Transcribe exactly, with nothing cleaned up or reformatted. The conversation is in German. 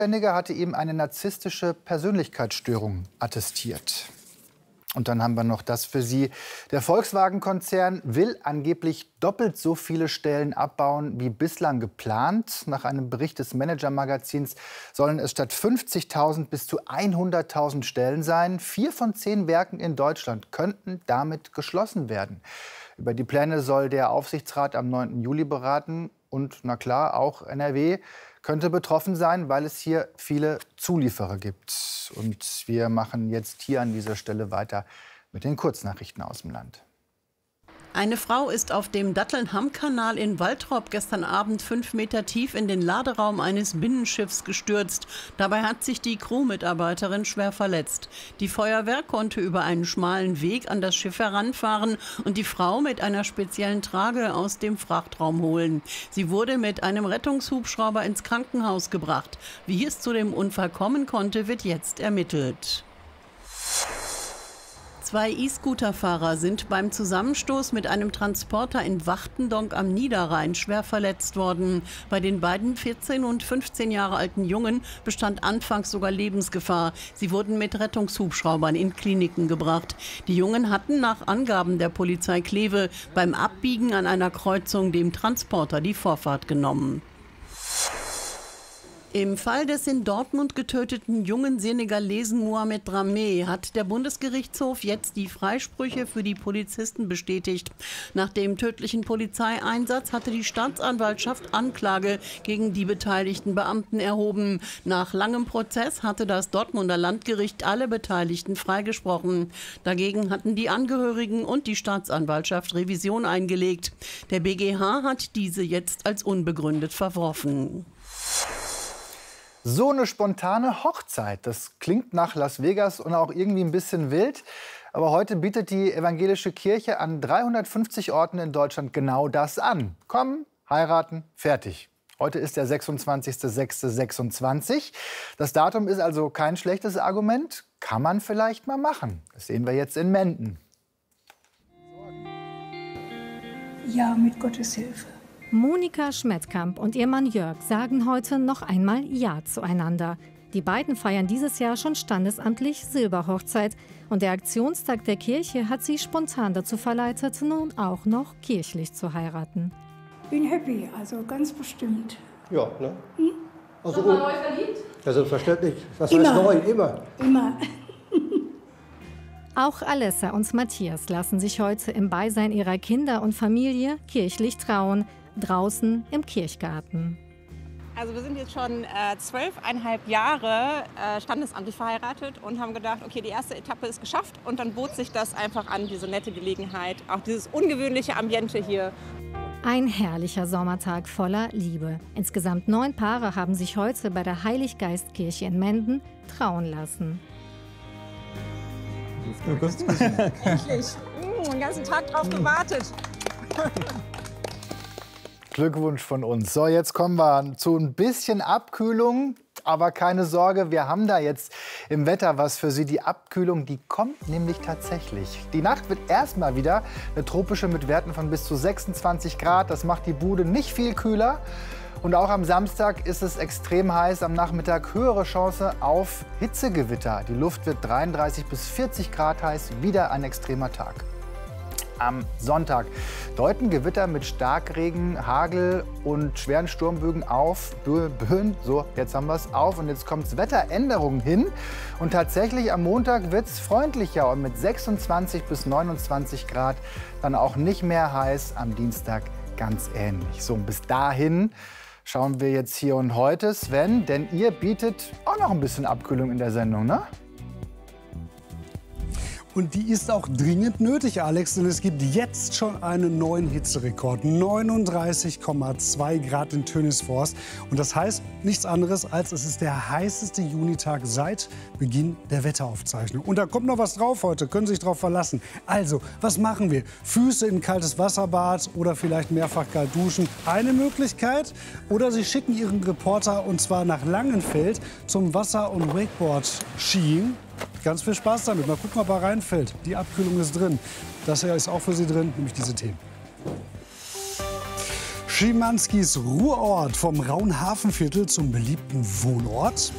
Sachverständiger hatte ihm eine narzisstische Persönlichkeitsstörung attestiert. Und dann haben wir noch das für Sie. Der Volkswagen-Konzern will angeblich doppelt so viele Stellen abbauen wie bislang geplant. Nach einem Bericht des Manager-Magazins sollen es statt fünfzigtausend bis zu hunderttausend Stellen sein. Vier von zehn Werken in Deutschland könnten damit geschlossen werden. Über die Pläne soll der Aufsichtsrat am neunten Juli beraten. Und na klar, auch N R W könnte betroffen sein, weil es hier viele Zulieferer gibt. Und wir machen jetzt hier an dieser Stelle weiter mit den Kurznachrichten aus dem Land. Eine Frau ist auf dem Datteln-Hamm-Kanal in Waltrop gestern Abend fünf Meter tief in den Laderaum eines Binnenschiffs gestürzt. Dabei hat sich die Crewmitarbeiterin schwer verletzt. Die Feuerwehr konnte über einen schmalen Weg an das Schiff heranfahren und die Frau mit einer speziellen Trage aus dem Frachtraum holen. Sie wurde mit einem Rettungshubschrauber ins Krankenhaus gebracht. Wie es zu dem Unfall kommen konnte, wird jetzt ermittelt. Zwei E-Scooter-Fahrer sind beim Zusammenstoß mit einem Transporter in Wachtendonk am Niederrhein schwer verletzt worden. Bei den beiden vierzehn und fünfzehn Jahre alten Jungen bestand anfangs sogar Lebensgefahr. Sie wurden mit Rettungshubschraubern in Kliniken gebracht. Die Jungen hatten nach Angaben der Polizei Kleve beim Abbiegen an einer Kreuzung dem Transporter die Vorfahrt genommen. Im Fall des in Dortmund getöteten jungen Senegalesen Mohamed Dramé hat der Bundesgerichtshof jetzt die Freisprüche für die Polizisten bestätigt. Nach dem tödlichen Polizeieinsatz hatte die Staatsanwaltschaft Anklage gegen die beteiligten Beamten erhoben. Nach langem Prozess hatte das Dortmunder Landgericht alle Beteiligten freigesprochen. Dagegen hatten die Angehörigen und die Staatsanwaltschaft Revision eingelegt. Der B G H hat diese jetzt als unbegründet verworfen. So eine spontane Hochzeit, das klingt nach Las Vegas und auch irgendwie ein bisschen wild. Aber heute bietet die evangelische Kirche an dreihundertfünfzig Orten in Deutschland genau das an. Kommen, heiraten, fertig. Heute ist der sechsundzwanzigster sechster sechsundzwanzig. Das Datum ist also kein schlechtes Argument. Kann man vielleicht mal machen. Das sehen wir jetzt in Menden. Ja, mit Gottes Hilfe. Monika Schmettkamp und ihr Mann Jörg sagen heute noch einmal Ja zueinander. Die beiden feiern dieses Jahr schon standesamtlich Silberhochzeit. Und der Aktionstag der Kirche hat sie spontan dazu verleitet, nun auch noch kirchlich zu heiraten. Bin happy, also ganz bestimmt. Ja, ne? Hm? Also, Noch mal neu verliebt? Ja, selbstverständlich. Das Immer. heißt neu, immer. Immer. Auch Alessa und Matthias lassen sich heute im Beisein ihrer Kinder und Familie kirchlich trauen. Draußen im Kirchgarten. Also wir sind jetzt schon äh, zwölfeinhalb Jahre äh, standesamtlich verheiratet und haben gedacht, okay, die erste Etappe ist geschafft und dann bot sich das einfach an, diese nette Gelegenheit, auch dieses ungewöhnliche Ambiente hier. Ein herrlicher Sommertag voller Liebe. Insgesamt neun Paare haben sich heute bei der Heiliggeistkirche in Menden trauen lassen. Endlich, mmh, den ganzen Tag drauf gewartet. Glückwunsch von uns. So, jetzt kommen wir zu ein bisschen Abkühlung. Aber keine Sorge, wir haben da jetzt im Wetter was für Sie. Die Abkühlung, die kommt nämlich tatsächlich. Die Nacht wird erstmal wieder eine tropische mit Werten von bis zu sechsundzwanzig Grad. Das macht die Bude nicht viel kühler. Und auch am Samstag ist es extrem heiß. Am Nachmittag höhere Chance auf Hitzegewitter. Die Luft wird dreiunddreißig bis vierzig Grad heiß. Wieder ein extremer Tag. Am Sonntag deuten Gewitter mit Starkregen, Hagel und schweren Sturmbögen auf. Böen, so, jetzt haben wir es auf. Und jetzt kommt es Wetteränderungen hin. Und tatsächlich am Montag wird es freundlicher und mit sechsundzwanzig bis neunundzwanzig Grad dann auch nicht mehr heiß. Am Dienstag ganz ähnlich. So, und bis dahin schauen wir jetzt hier und heute, Sven, denn ihr bietet auch noch ein bisschen Abkühlung in der Sendung, ne? Und die ist auch dringend nötig, Alex, denn es gibt jetzt schon einen neuen Hitzerekord. neununddreißig Komma zwei Grad in Tönisforst. Und das heißt nichts anderes, als es ist der heißeste Junitag seit Beginn der Wetteraufzeichnung. Und da kommt noch was drauf heute, können Sie sich drauf verlassen. Also, was machen wir? Füße in kaltes Wasserbad oder vielleicht mehrfach kalt duschen. Eine Möglichkeit. Oder Sie schicken Ihren Reporter, und zwar nach Langenfeld, zum Wasser- und Wakeboard-Skiing. Ganz viel Spaß damit. Mal gucken, ob er reinfällt. Die Abkühlung ist drin. Das hier ist auch für Sie drin, nämlich diese Themen. Schimanskis Ruhrort vom rauen Hafenviertel zum beliebten Wohnort.